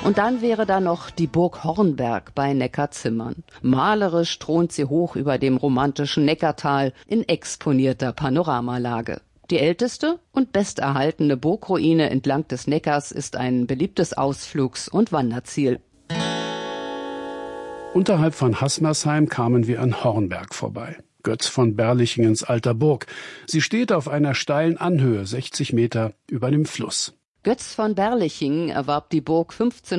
Und dann wäre da noch die Burg Hornberg bei Neckarzimmern. Malerisch thront sie hoch über dem romantischen Neckartal in exponierter Panoramalage. Die älteste und besterhaltene Burgruine entlang des Neckars ist ein beliebtes Ausflugs- und Wanderziel. Unterhalb von Haßmersheim kamen wir an Hornberg vorbei. Götz von Berlichingens alter Burg. Sie steht auf einer steilen Anhöhe, 60 Meter über dem Fluss. Götz von Berlichingen erwarb die Burg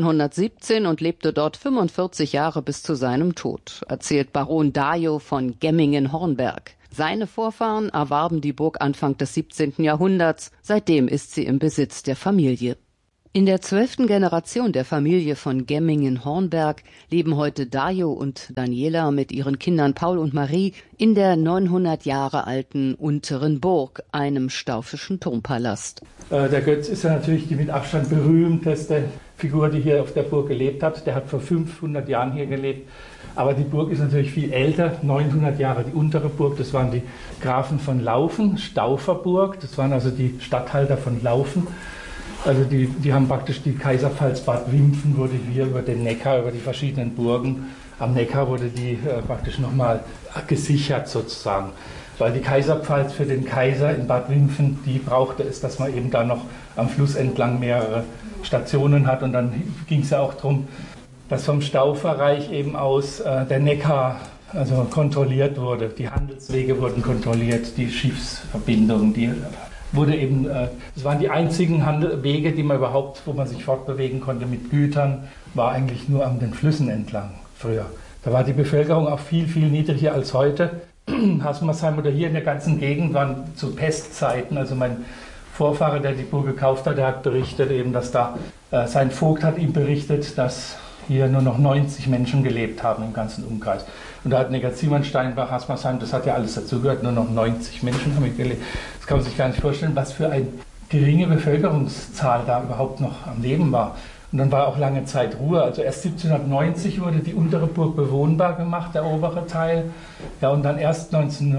1517 und lebte dort 45 Jahre bis zu seinem Tod, erzählt Baron Dajo von Gemmingen-Hornberg. Seine Vorfahren erwarben die Burg Anfang des 17. Jahrhunderts. Seitdem ist sie im Besitz der Familie. In der 12. Generation der Familie von Gemmingen-Hornberg leben heute Dajo und Daniela mit ihren Kindern Paul und Marie in der 900 Jahre alten Unteren Burg, einem staufischen Turmpalast. Der Götz ist ja natürlich die mit Abstand berühmteste Figur, die hier auf der Burg gelebt hat. Der hat vor 500 Jahren hier gelebt. Aber die Burg ist natürlich viel älter, 900 Jahre. Die Untere Burg, das waren die Grafen von Laufen, Stauferburg, das waren also die Statthalter von Laufen. Also die haben praktisch die Kaiserpfalz Bad Wimpfen wurde hier über den Neckar, über die verschiedenen Burgen am Neckar wurde die praktisch nochmal gesichert sozusagen. Weil die Kaiserpfalz für den Kaiser in Bad Wimpfen, die brauchte es, dass man eben da noch am Fluss entlang mehrere Stationen hat. Und dann ging es ja auch darum, dass vom Stauferreich eben aus der Neckar also kontrolliert wurde. Die Handelswege wurden kontrolliert, die Schiffsverbindungen, die wurde eben, es waren die einzigen Wege, die man überhaupt, wo man sich fortbewegen konnte mit Gütern, war eigentlich nur an den Flüssen entlang früher. Da war die Bevölkerung auch viel, viel niedriger als heute. Haßmersheim oder hier in der ganzen Gegend waren zu Pestzeiten, also mein Vorfahre, der die Burg gekauft hat, der hat berichtet eben, dass da, sein Vogt hat ihm berichtet, dass hier nur noch 90 Menschen gelebt haben im ganzen Umkreis. Und da hat Neckarzimmern, Steinbach, Haßmersheim, das hat ja alles dazugehört, nur noch 90 Menschen haben gelebt. Das kann man sich gar nicht vorstellen, was für eine geringe Bevölkerungszahl da überhaupt noch am Leben war. Und dann war auch lange Zeit Ruhe. Also erst 1790 wurde die Untere Burg bewohnbar gemacht, der obere Teil. Ja, und dann erst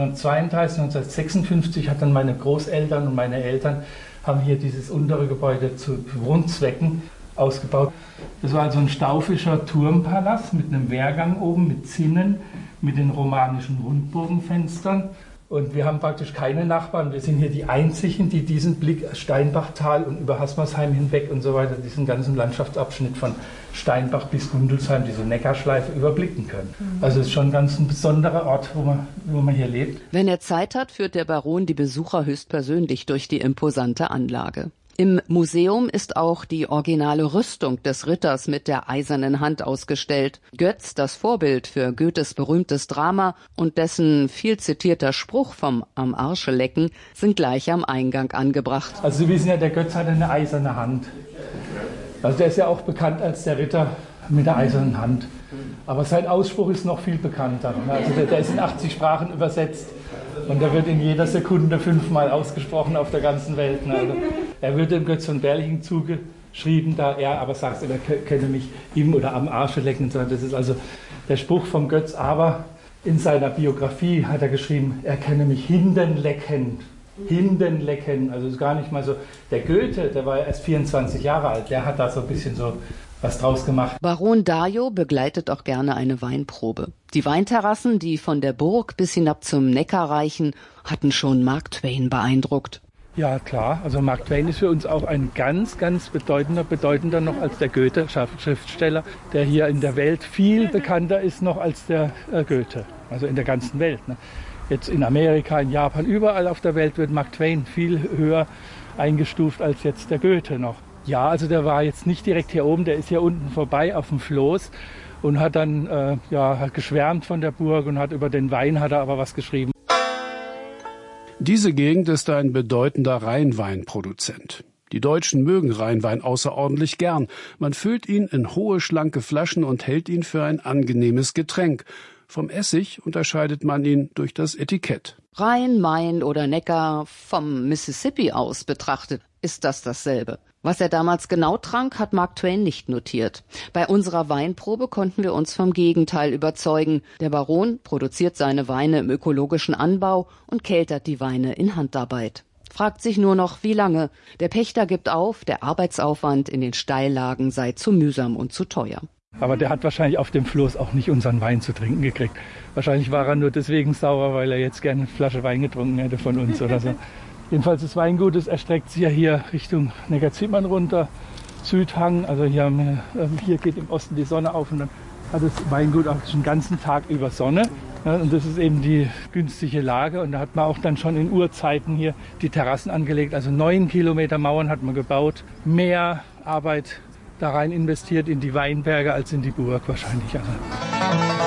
1932, 1956 hat dann meine Großeltern und meine Eltern haben hier dieses untere Gebäude zu Wohnzwecken ausgebaut. Das war also ein staufischer Turmpalast mit einem Wehrgang oben, mit Zinnen, mit den romanischen Rundbogenfenstern. Und wir haben praktisch keine Nachbarn. Wir sind hier die Einzigen, die diesen Blick Steinbachtal und über Haßmersheim hinweg und so weiter, diesen ganzen Landschaftsabschnitt von Steinbach bis Gundelsheim, diese Neckarschleife, überblicken können. Also es ist schon ein ganz besonderer Ort, wo man hier lebt. Wenn er Zeit hat, führt der Baron die Besucher höchstpersönlich durch die imposante Anlage. Im Museum ist auch die originale Rüstung des Ritters mit der eisernen Hand ausgestellt. Götz, das Vorbild für Goethes berühmtes Drama und dessen viel zitierter Spruch vom am Arsche lecken, sind gleich am Eingang angebracht. Also Sie wissen ja, der Götz hat eine eiserne Hand. Also der ist ja auch bekannt als der Ritter mit der eisernen Hand. Aber sein Ausspruch ist noch viel bekannter. Also der ist in 80 Sprachen übersetzt. Und der wird in jeder Sekunde 5-mal ausgesprochen auf der ganzen Welt. Also er wird dem Götz von Berlichingen zugeschrieben, da er aber sagt, er könne mich im oder am Arsche lecken. Das ist also der Spruch vom Götz. Aber in seiner Biografie hat er geschrieben, er könne mich hindenlecken. Hindenlecken, also ist gar nicht mal so. Der Goethe, der war ja erst 24 Jahre alt, der hat da so ein bisschen so was draus gemacht. Baron Dajo begleitet auch gerne eine Weinprobe. Die Weinterrassen, die von der Burg bis hinab zum Neckar reichen, hatten schon Mark Twain beeindruckt. Ja, klar. Also Mark Twain ist für uns auch ein ganz, ganz bedeutender noch als der Goethe, Schriftsteller, der hier in der Welt viel bekannter ist noch als der Goethe. Also in der ganzen Welt. Ne? Jetzt in Amerika, in Japan, überall auf der Welt wird Mark Twain viel höher eingestuft als jetzt der Goethe noch. Ja, also der war jetzt nicht direkt hier oben, der ist hier unten vorbei auf dem Floß und hat dann hat geschwärmt von der Burg und hat über den Wein hat er aber was geschrieben. Diese Gegend ist ein bedeutender Rheinweinproduzent. Die Deutschen mögen Rheinwein außerordentlich gern. Man füllt ihn in hohe, schlanke Flaschen und hält ihn für ein angenehmes Getränk. Vom Essig unterscheidet man ihn durch das Etikett. Rhein, Main oder Neckar, vom Mississippi aus betrachtet, ist das dasselbe. Was er damals genau trank, hat Mark Twain nicht notiert. Bei unserer Weinprobe konnten wir uns vom Gegenteil überzeugen. Der Baron produziert seine Weine im ökologischen Anbau und keltert die Weine in Handarbeit. fragt sich nur noch, wie lange. Der Pächter gibt auf, der Arbeitsaufwand in den Steillagen sei zu mühsam und zu teuer. Aber der hat wahrscheinlich auf dem Floß auch nicht unseren Wein zu trinken gekriegt. Wahrscheinlich war er nur deswegen sauer, weil er jetzt gerne eine Flasche Wein getrunken hätte von uns oder so. Jedenfalls das Weingut, das erstreckt sich ja hier Richtung Neckarzimmern runter, Südhang. Also hier geht im Osten die Sonne auf und dann hat das Weingut auch den ganzen Tag über Sonne. Ja, und das ist eben die günstige Lage. Und da hat man auch dann schon in Urzeiten hier die Terrassen angelegt. Also 9 Kilometer Mauern hat man gebaut. Mehr Arbeit da rein investiert in die Weinberge als in die Burg wahrscheinlich. Also